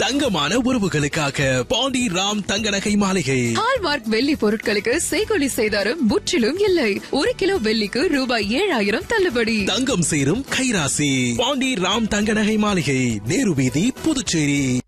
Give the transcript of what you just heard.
தங்கமான உறவுகளுக்காக பாண்டி ராம் தங்க நகை மாளிகை. ஹால்மார்க் வெள்ளி பொருட்களுக்கு செய்கூலி சேதாரம் முற்றிலும் இல்லை. 1 கிலோ வெள்ளிக்கு ரூபாய் 7000 தள்ளுபடி. தங்கம் சேரும் கைராசி பாண்டி ராம் தங்க நகை மாளிகை, நேரு வீதி, புதுச்சேரி.